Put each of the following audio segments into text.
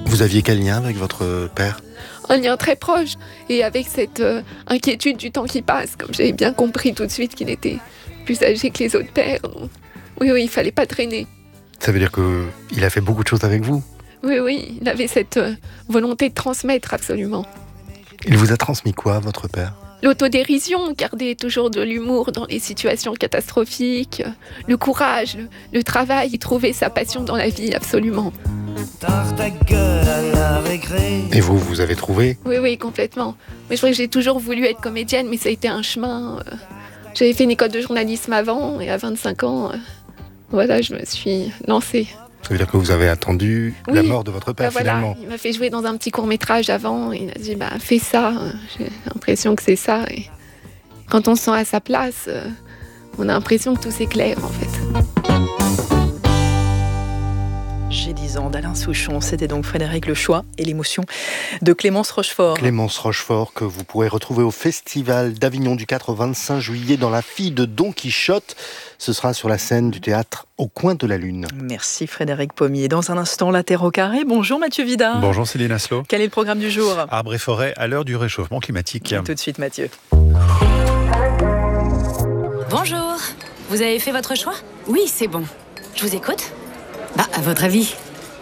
Vous aviez quel lien avec votre père ? Un lien très proche, et avec cette inquiétude du temps qui passe, comme j'avais bien compris tout de suite qu'il était plus âgé que les autres pères. Donc, oui, il fallait pas traîner. Ça veut dire qu'il a fait beaucoup de choses avec vous ? Oui, il avait cette volonté de transmettre absolument. Il vous a transmis quoi, votre père ? L'autodérision, garder toujours de l'humour dans les situations catastrophiques, le courage, le travail, trouver sa passion dans la vie, absolument. Et vous avez trouvé ? Oui, complètement. Mais je crois que j'ai toujours voulu être comédienne, mais ça a été un chemin. J'avais fait une école de journalisme avant, et à 25 ans, je me suis lancée. Ça veut dire que vous avez attendu la mort de votre père, finalement. Il m'a fait jouer dans un petit court-métrage avant, et il a dit fais ça. J'ai l'impression que c'est ça. Et quand on se sent à sa place, on a l'impression que tout s'éclaire, en fait. J'ai 10 ans d'Alain Souchon, c'était donc Frédéric Le Choix et l'émotion de Clémence Rochefort. Clémence Rochefort que vous pourrez retrouver au Festival d'Avignon du 4 au 25 juillet dans La Fille de Don Quichotte. Ce sera sur la scène du théâtre Au Coin de la Lune. Merci Frédéric Pommier. Dans un instant, la Terre au carré. Bonjour Mathieu Vidard. Bonjour Céline Asselot. Quel est le programme du jour ? Arbres et forêts à l'heure du réchauffement climatique. Tout de suite Mathieu. Bonjour. Vous avez fait votre choix ? Oui, c'est bon. Je vous écoute ? À votre avis ?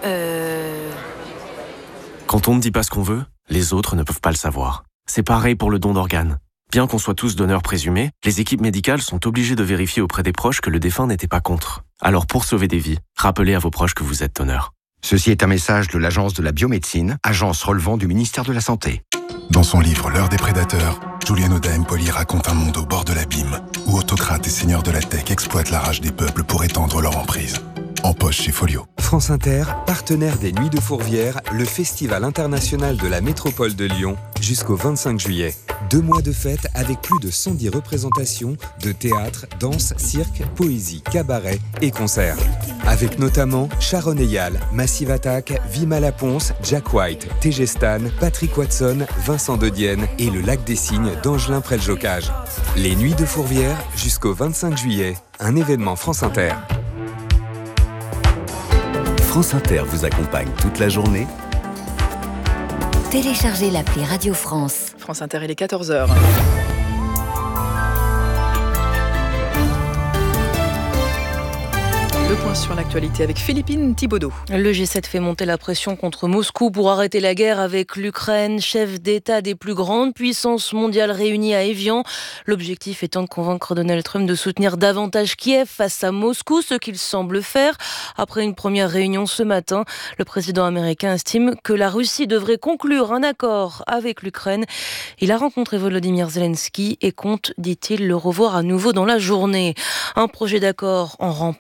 Quand on ne dit pas ce qu'on veut, les autres ne peuvent pas le savoir. C'est pareil pour le don d'organes. Bien qu'on soit tous donneurs présumés, les équipes médicales sont obligées de vérifier auprès des proches que le défunt n'était pas contre. Alors pour sauver des vies, rappelez à vos proches que vous êtes donneur. Ceci est un message de l'Agence de la biomédecine, agence relevant du ministère de la Santé. Dans son livre L'heure des prédateurs, Julian Oda Empoli raconte un monde au bord de l'abîme, où autocrates et seigneurs de la tech exploitent la rage des peuples pour étendre leur emprise. En poche chez Folio. France Inter, partenaire des Nuits de Fourvière, le festival international de la métropole de Lyon, jusqu'au 25 juillet. 2 mois de fête avec plus de 110 représentations de théâtre, danse, cirque, poésie, cabaret et concerts. Avec notamment Sharon Eyal, Massive Attack, Vima Laponce, Jack White, TG Stan, Patrick Watson, Vincent De Dienne et le Lac des Cygnes d'Angelin Près-le-Jocage. Les Nuits de Fourvière jusqu'au 25 juillet, un événement France Inter. France Inter vous accompagne toute la journée. Téléchargez l'appli Radio France. France Inter, il est 14h. Le point sur l'actualité avec Philippine Thibaudeau. Le G7 fait monter la pression contre Moscou pour arrêter la guerre avec l'Ukraine, chef d'État des plus grandes puissances mondiales réunies à Évian. L'objectif étant de convaincre Donald Trump de soutenir davantage Kiev face à Moscou, ce qu'il semble faire. Après une première réunion ce matin, le président américain estime que la Russie devrait conclure un accord avec l'Ukraine. Il a rencontré Volodymyr Zelensky et compte, dit-il, le revoir à nouveau dans la journée. Un projet d'accord en remplacement